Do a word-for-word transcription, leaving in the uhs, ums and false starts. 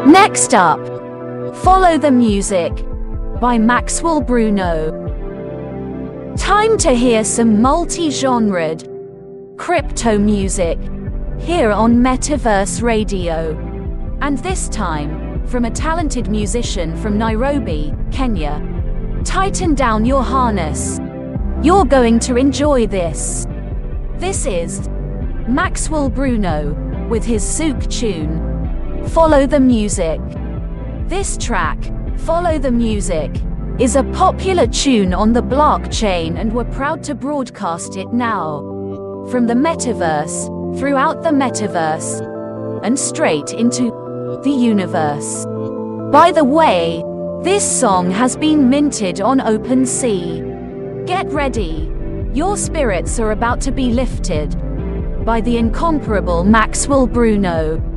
Next up, Follow the Music by Maxwell Bruno. Time to hear some multi-genred crypto music here on Metaverse Radio. And this time, from a talented musician from Nairobi, Kenya. Tighten down your harness. You're going to enjoy this. This is Maxwell Bruno with his Zouk tune, Follow the Music. This track, Follow the Music, is a popular tune on the blockchain, and we're proud to broadcast it now. From the metaverse, throughout the metaverse, and straight into the universe. By the way, this song has been minted on OpenSea. Get ready. Your spirits are about to be lifted by the incomparable Maxwell Bruno.